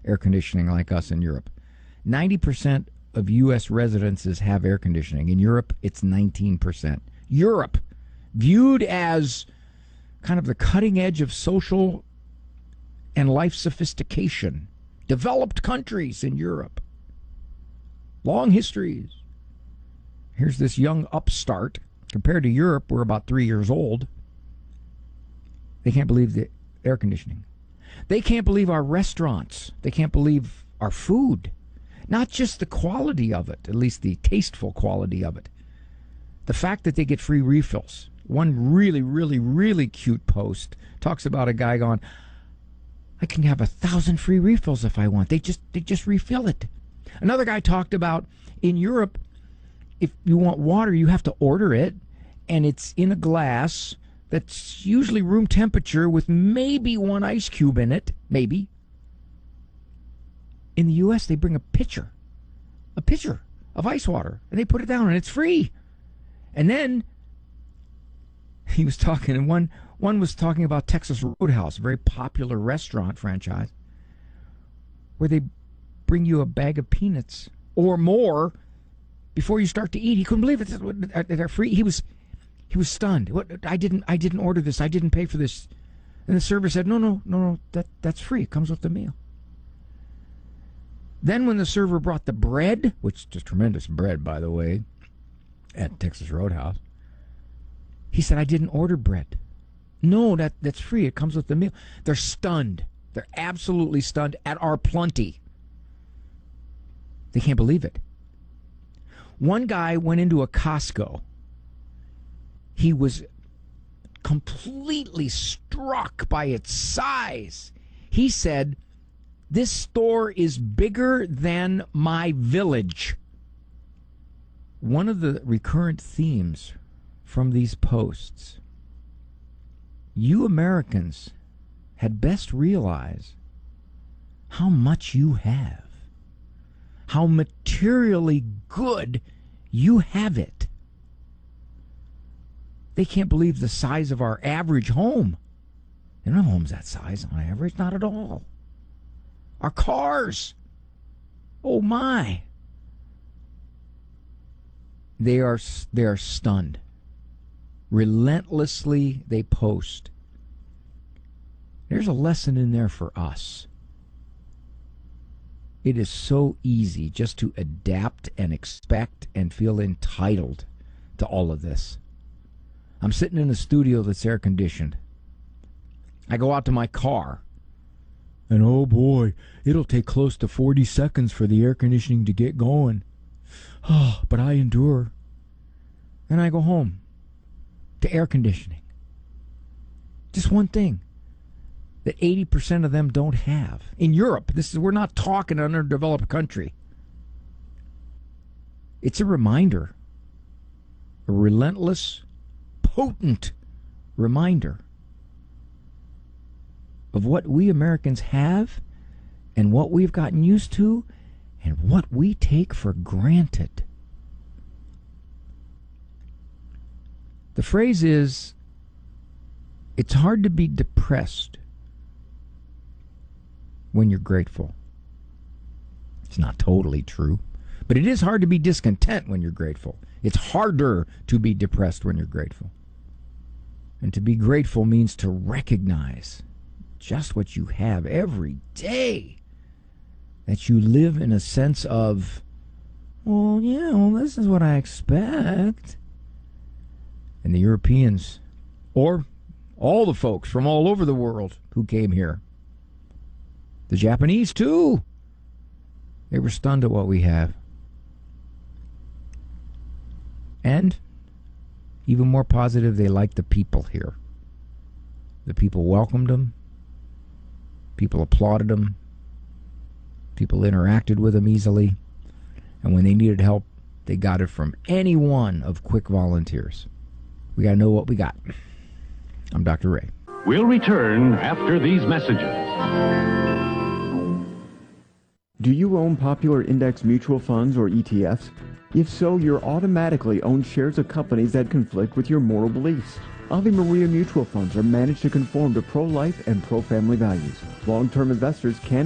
air conditioning like us in Europe. 90% of U.S. residences have air conditioning. In Europe, it's 19%. Europe, viewed as kind of the cutting edge of social and life sophistication. Developed countries in Europe. Long histories. Here's this young upstart. Compared to Europe, we're about 3 years old. They can't believe the air conditioning. They can't believe our restaurants. They can't believe our food. Not just the quality of it, at least the tasteful quality of it. The fact that they get free refills. One really, really, really cute post talks about a guy going, I can have 1,000 free refills if I want. They just refill it. Another guy talked about in Europe, if you want water, you have to order it, and it's in a glass that's usually room temperature with maybe one ice cube in it, maybe. In the U.S., they bring a pitcher of ice water, and they put it down, and it's free. And then he was talking, and one was talking about Texas Roadhouse, a very popular restaurant franchise, where they bring you a bag of peanuts or more before you start to eat. He couldn't believe it. They're free. He was stunned. What? I didn't order this. I didn't pay for this. And the server said, no, that's free. It comes with the meal. Then when the server brought the bread, which is tremendous bread, by the way, at Texas Roadhouse, he said, I didn't order bread. No, that's free. It comes with the meal. They're stunned. They're absolutely stunned at our plenty. They can't believe it. One guy went into a Costco. He was completely struck by its size. He said, this store is bigger than my village. One of the recurrent themes from these posts, you Americans had best realize how much you have, how materially good you have it. They can't believe the size of our average home. They don't have homes that size on average, not at all. Our cars, oh my. They are stunned. Relentlessly they post. There's a lesson in there for us. It is so easy just to adapt and expect and feel entitled to all of this. I'm sitting in a studio that's air conditioned. I go out to my car, and oh boy, it'll take close to 40 seconds for the air conditioning to get going. Oh, but I endure. Then I go home to air conditioning. Just one thing that 80% of them don't have. In Europe, we're not talking an underdeveloped country. It's a reminder, a relentless, potent reminder of what we Americans have and what we've gotten used to and what we take for granted. The phrase is, it's hard to be depressed when you're grateful. It's not totally true, but it is hard to be discontent when you're grateful. It's harder to be depressed when you're grateful. And to be grateful means to recognize just what you have every day. That you live in a sense of, well, this is what I expect. And the Europeans, or all the folks from all over the world who came here, the Japanese too, they were stunned at what we have. And even more positive, they liked the people here. The people welcomed them. People applauded them. People interacted with them easily. And when they needed help, they got it from any one of Quick Volunteers. We got to know what we got. I'm Dr. Ray. We'll return after these messages. Do you own popular index mutual funds or ETFs? If so, you're automatically own shares of companies that conflict with your moral beliefs. Ave Maria mutual funds are managed to conform to pro-life and pro-family values. Long-term investors can